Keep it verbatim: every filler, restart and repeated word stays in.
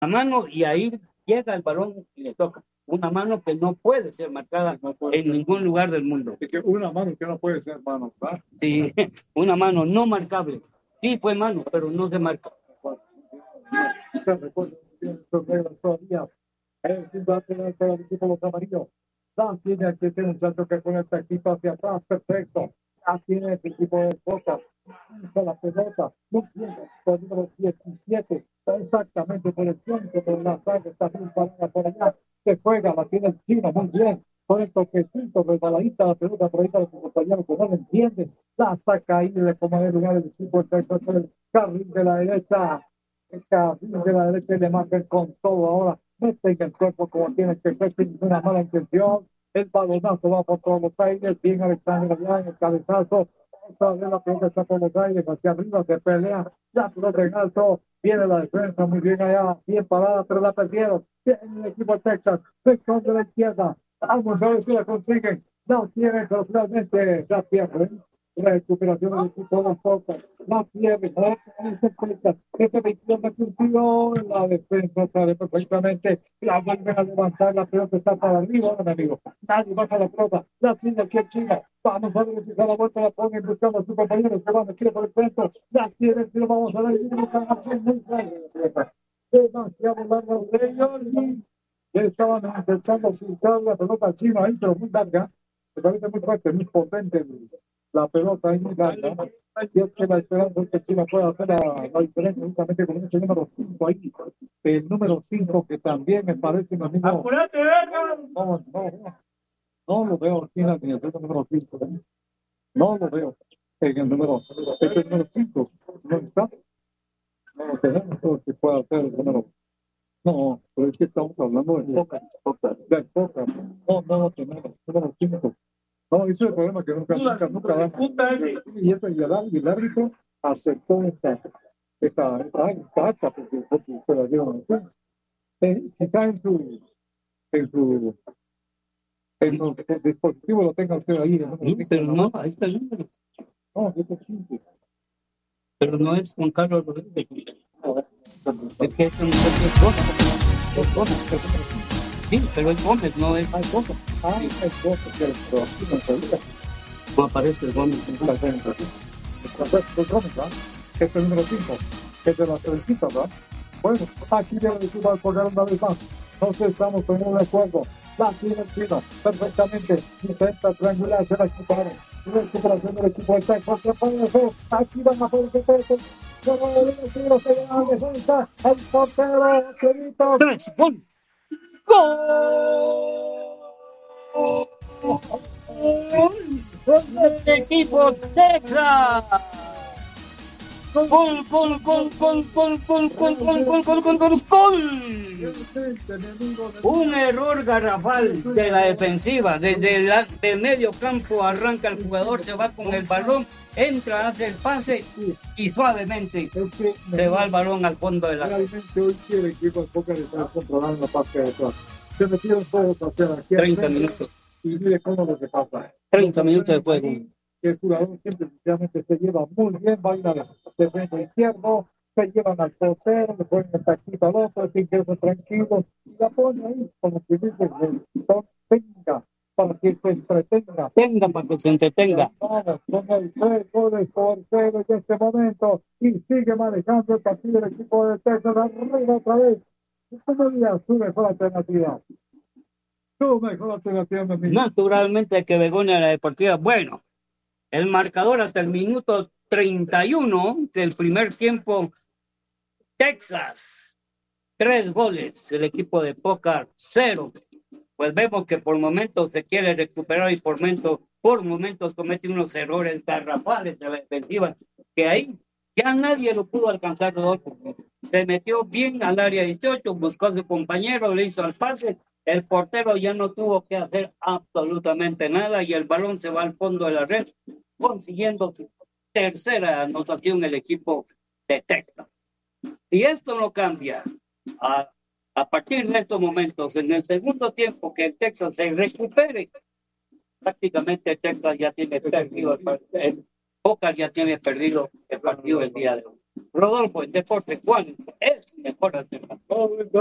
la mano y ahí llega el balón y le toca. Una mano que no puede ser marcada no puede en ser. Ningún lugar del mundo. Es que una mano que no puede ser mano, ¿verdad? Sí, una mano no marcable. Sí fue mano, pero no se marca. Se recuerda todavía. El lateral para el equipo de los amarillos. Ya tiene aquí este muchacho que pone esta equipo hacia atrás, perfecto. Ya tiene este equipo de cosas. La pelota, no tiene, por el número diecisiete, está exactamente por el centro, por la saga, está bien parada por allá, se juega, la tiene el chino, muy bien, con el toquecito, resbaladita la pelota por ahí para su compañero que no lo entiende, la saca ahí, le toma el lugar del equipo, el carril de la derecha, el carril de la derecha y le marcan con todo ahora, mete en el cuerpo como tiene que ser sin ninguna mala intención, el balonazo va por todos los aires, bien Alexander allá en el cabezazo, la pelota está por los aires, hacia arriba se pelea, la pelota en alto, viene la defensa muy bien allá, bien parada, pero la perdieron, viene el equipo de Texas, sector de la izquierda, vamos a ver si la consiguen, no tienen, pero finalmente la pierden. La recuperación del equipo de los Pocas, la pierde, la defensa, este veintiún de curtido, la defensa sale perfectamente, la vuelven a levantar, la pelota está para arriba, mi amigo, nadie baja la pelota, la tiene aquí en China, vamos a ver si se la vuelta, la ponen buscando a sus compañeros que van a tirar por el centro, la tiene, si lo vamos a ver, y vamos a hacer muy demasiado largo de ellos, y estaban intentando filtrar la pelota china ahí, pero muy larga, me parece muy fuerte, muy potente la pelota ahí muy larga. Y es que la esperanza es que China pueda hacer la, la diferencia justamente con ese número cinco ahí. El número cinco que también me parece mi amigo. ¡Apurate, verga! No, no, no. No lo veo China ni el número cinco. No lo veo en el número. Es el número cinco. No está. No lo tenemos todo que pueda hacer el número. No, pero es que estamos hablando de Poca. De Poca. No, no lo tenemos. Número cinco. No, ese es el problema que nunca, nunca, nunca dan. Y, eso, y, el, y el árbitro aceptó esta, esta, esta, esta acta porque, porque se la dieron así. Eh, quizá en su, en su, en su el dispositivo lo tenga usted ahí. ¿No? Sí, pero no, ahí está el número. No, eso es simple. Pero no es Juan Carlos Rodríguez. Es que es un cosa. Es cosa. Sí, pero es Gómez, no es. Hay cosas. Ah, hay cosas que pero aquí no sabía. No aparece el Gómez. El Gómez, ¿verdad? Este es el número cinco. Es de las trencitas, ¿verdad? Bueno, aquí viene el equipo al colgar una vez más. Entonces estamos en un acuerdo. La tiene el chino perfectamente. Intenta triangular, se la quitaron. Recuperación del equipo de Texas. Se puede hacer. Aquí van a poder que todo. Como el tiro se lleva a la defensa. El portero, Querido. ¡Tres! ¡Gol! ¡Gol! ¡El equipo Texas! Gol, gol, gol, gol, gol, gol, gol, gol, gol, gol, gol, gol, gol, gol. Un error garrafal de la defensiva. Desde la, del medio campo arranca el jugador, se va con el balón, entra, hace el pase y suavemente se va el balón al fondo de la red. Realmente hoy sí el equipo de Poca le está controlando la parte de atrás. Se metieron todos hacia aquí. treinta minutos. Y mire cómo lo que pasa. treinta minutos de juego. El jugador siempre sinceramente se lleva muy bien, baila de frente izquierdo, se llevan al portero, le ponen el taquito al otro, sin que se tranquilo, y la pone ahí, como que dice, tenga, para que se entretenga. Tenga, para que se entretenga. Vamos, con el tres goles por cero en este momento, y sigue manejando el partido del equipo de Texas, arriba otra vez. ¿Cómo diría su mejor alternativa? Su mejor alternativa, mi amigo. Naturalmente que Begonia la Deportiva, bueno. El marcador hasta el minuto treinta y uno del primer tiempo, Texas, tres goles, el equipo de Poca, cero. Pues vemos que por momentos se quiere recuperar y por momentos, por momentos comete unos errores garrafales de la defensiva, que ahí ya nadie lo pudo alcanzar, Rodolfo. Se metió bien al área dieciocho, buscó a su compañero, le hizo el pase, el portero ya no tuvo que hacer absolutamente nada y el balón se va al fondo de la red, consiguiendo su tercera anotación el equipo de Texas. Si esto no cambia, a, a partir de estos momentos, en el segundo tiempo que Texas se recupere, prácticamente Texas ya tiene perdido el partido. Poca ya tiene perdido el partido el día de hoy. Rodolfo, el deporte, ¿cuál es mejor alternativa?